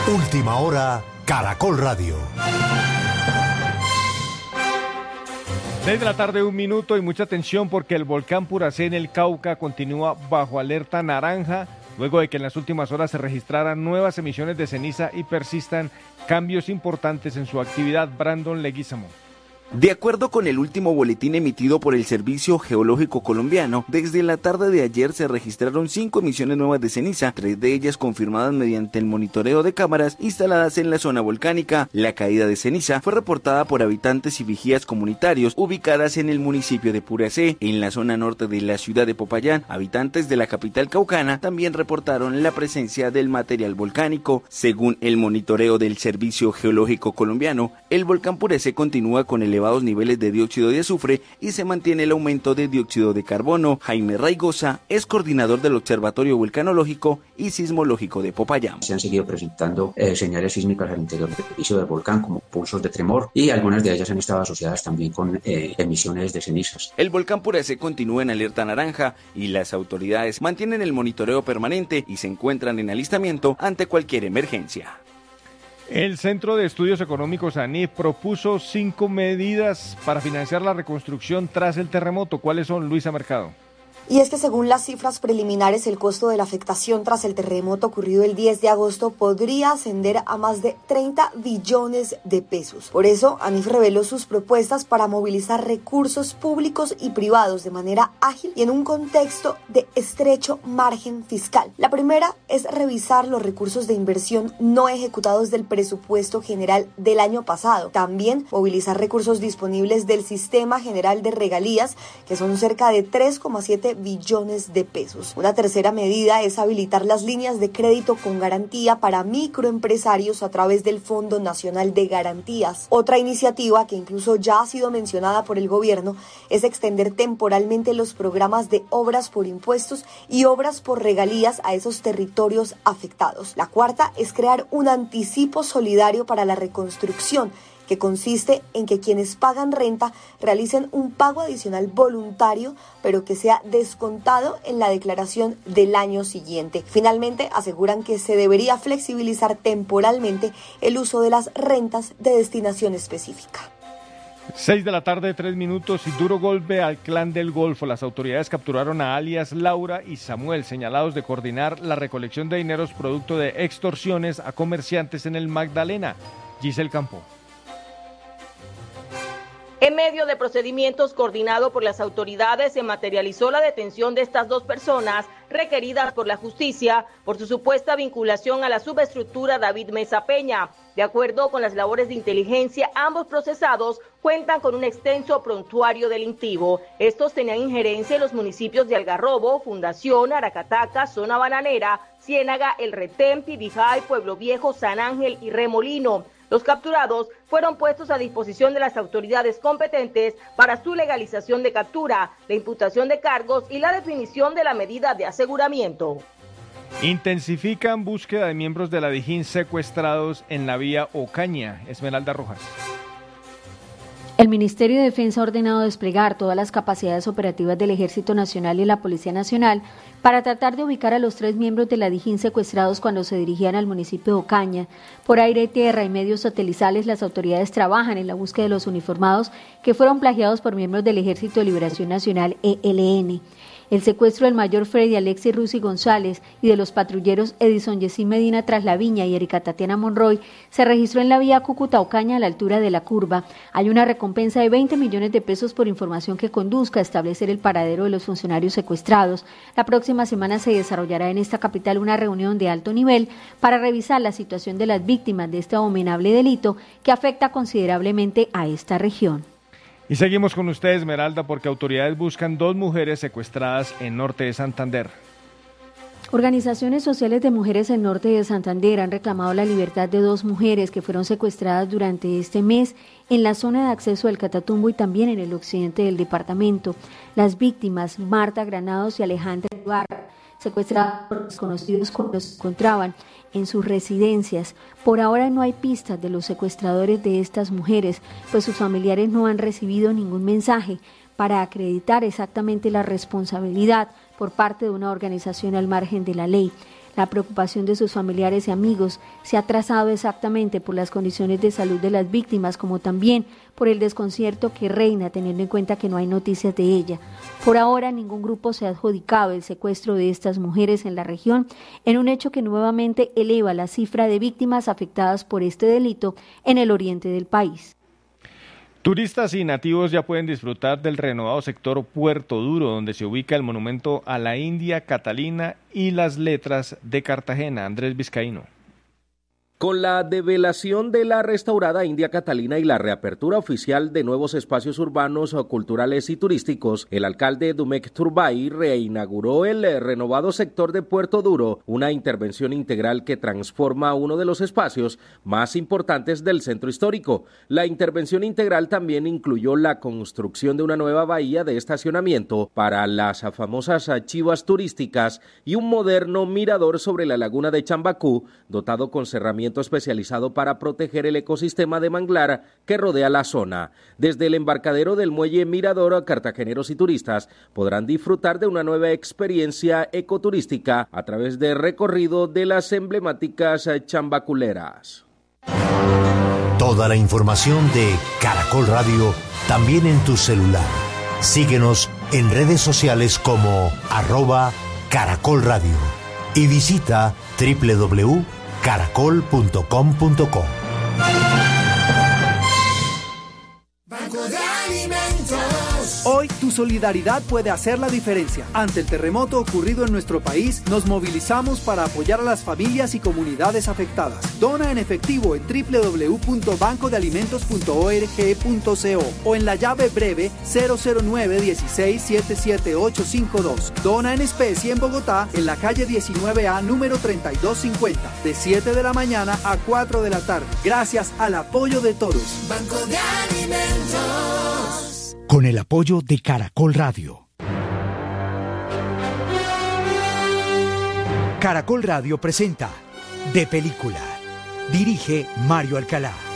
Última hora, Caracol Radio. 6 de la tarde, 1 minuto, y mucha atención porque el volcán Puracé en el Cauca continúa bajo alerta naranja, luego de que en las últimas horas se registraran nuevas emisiones de ceniza y persistan cambios importantes en su actividad. Brandon Leguizamo. De acuerdo con el último boletín emitido por el Servicio Geológico Colombiano, desde la tarde de ayer se registraron 5 emisiones nuevas de ceniza, 3 de ellas confirmadas mediante el monitoreo de cámaras instaladas en la zona volcánica. La caída de ceniza fue reportada por habitantes y vigías comunitarios ubicadas en el municipio de Puracé, en la zona norte de la ciudad de Popayán. Habitantes de la capital caucana también reportaron la presencia del material volcánico. Según el monitoreo del Servicio Geológico Colombiano, el volcán Puracé continúa con elevados niveles de dióxido de azufre y se mantiene el aumento de dióxido de carbono. Jaime Raigosa es coordinador del Observatorio Vulcanológico y Sismológico de Popayán. Se han seguido presentando señales sísmicas al interior del piso del volcán, como pulsos de tremor, y algunas de ellas han estado asociadas también con emisiones de cenizas. El volcán Puracé continúa en alerta naranja y las autoridades mantienen el monitoreo permanente y se encuentran en alistamiento ante cualquier emergencia. El Centro de Estudios Económicos ANIF propuso 5 medidas para financiar la reconstrucción tras el terremoto. ¿Cuáles son, Luisa Mercado? Y es que según las cifras preliminares, el costo de la afectación tras el terremoto ocurrido el 10 de agosto podría ascender a más de 30 billones de pesos. Por eso, ANIF reveló sus propuestas para movilizar recursos públicos y privados de manera ágil y en un contexto de estrecho margen fiscal. La primera es revisar los recursos de inversión no ejecutados del presupuesto general del año pasado. También movilizar recursos disponibles del Sistema General de Regalías, que son cerca de 3,7 billones de pesos. Una tercera medida es habilitar las líneas de crédito con garantía para microempresarios a través del Fondo Nacional de Garantías. Otra iniciativa que incluso ya ha sido mencionada por el gobierno es extender temporalmente los programas de obras por impuestos y obras por regalías a esos territorios afectados. La cuarta es crear un anticipo solidario para la reconstrucción, que consiste en que quienes pagan renta realicen un pago adicional voluntario, pero que sea descontado en la declaración del año siguiente. Finalmente, aseguran que se debería flexibilizar temporalmente el uso de las rentas de destinación específica. 6 de la tarde, 3 minutos, y duro golpe al Clan del Golfo. Las autoridades capturaron a alias Laura y Samuel, señalados de coordinar la recolección de dineros producto de extorsiones a comerciantes en el Magdalena. Giselle Campo. En medio de procedimientos coordinados por las autoridades, se materializó la detención de estas 2 personas requeridas por la justicia por su supuesta vinculación a la subestructura David Mesa Peña. De acuerdo con las labores de inteligencia, ambos procesados cuentan con un extenso prontuario delictivo. Estos tenían injerencia en los municipios de Algarrobo, Fundación, Aracataca, Zona Bananera, Ciénaga, El Retén, Pibijay, Pueblo Viejo, San Ángel y Remolino. Los capturados fueron puestos a disposición de las autoridades competentes para su legalización de captura, la imputación de cargos y la definición de la medida de aseguramiento. Intensifican búsqueda de miembros de la Dijín secuestrados en la vía Ocaña. Esmeralda Rojas. El Ministerio de Defensa ha ordenado desplegar todas las capacidades operativas del Ejército Nacional y la Policía Nacional para tratar de ubicar a los 3 miembros de la Dijín secuestrados cuando se dirigían al municipio de Ocaña. Por aire, tierra y medios satelitales, las autoridades trabajan en la búsqueda de los uniformados que fueron plagiados por miembros del Ejército de Liberación Nacional, ELN. El secuestro del mayor Freddy Alexis Rusi González y de los patrulleros Edison Yesín Medina Traslaviña y Erika Tatiana Monroy se registró en la vía Cúcuta-Ocaña a la altura de la curva. Hay una recompensa de 20 millones de pesos por información que conduzca a establecer el paradero de los funcionarios secuestrados. La próxima semana se desarrollará en esta capital una reunión de alto nivel para revisar la situación de las víctimas de este abominable delito que afecta considerablemente a esta región. Y seguimos con usted, Esmeralda, porque autoridades buscan 2 mujeres secuestradas en norte de Santander. Organizaciones sociales de mujeres en norte de Santander han reclamado la libertad de 2 mujeres que fueron secuestradas durante este mes en la zona de acceso del Catatumbo y también en el occidente del departamento. Las víctimas, Marta Granados y Alejandra Ibarra, secuestradas por desconocidos cuando se encontraban en sus residencias. Por ahora no hay pistas de los secuestradores de estas mujeres, pues sus familiares no han recibido ningún mensaje para acreditar exactamente la responsabilidad por parte de una organización al margen de la ley. La preocupación de sus familiares y amigos se ha trazado exactamente por las condiciones de salud de las víctimas, como también por el desconcierto que reina, teniendo en cuenta que no hay noticias de ella. Por ahora, ningún grupo se ha adjudicado el secuestro de estas mujeres en la región, en un hecho que nuevamente eleva la cifra de víctimas afectadas por este delito en el oriente del país. Turistas y nativos ya pueden disfrutar del renovado sector Puerto Duro, donde se ubica el monumento a la India Catalina y las letras de Cartagena. Andrés Vizcaíno. Con la develación de la restaurada India Catalina y la reapertura oficial de nuevos espacios urbanos, culturales y turísticos, el alcalde Dumek Turbay reinauguró el renovado sector de Puerto Duro, una intervención integral que transforma uno de los espacios más importantes del centro histórico. La intervención integral también incluyó la construcción de una nueva bahía de estacionamiento para las famosas chivas turísticas y un moderno mirador sobre la laguna de Chambacú, dotado con cerramientos especializado para proteger el ecosistema de manglar que rodea la zona. Desde el embarcadero del muelle Mirador, cartageneros y turistas podrán disfrutar de una nueva experiencia ecoturística a través del recorrido de las emblemáticas chambaculeras. Toda la información de Caracol Radio también en tu celular. Síguenos en redes sociales como @Caracol Radio y visita www.caracol.com.co. Banco de Alimentos. Hoy tu solidaridad puede hacer la diferencia. Ante el terremoto ocurrido en nuestro país, nos movilizamos para apoyar a las familias y comunidades afectadas. Dona en efectivo en www.bancodealimentos.org.co o en la llave breve 009-16-77852. Dona en especie en Bogotá, en la calle 19A, número 3250, de 7 de la mañana a 4 de la tarde. Gracias al apoyo de todos. Banco de Alimentos. Con el apoyo de Caracol Radio. Caracol Radio presenta De Película. Dirige Mario Alcalá.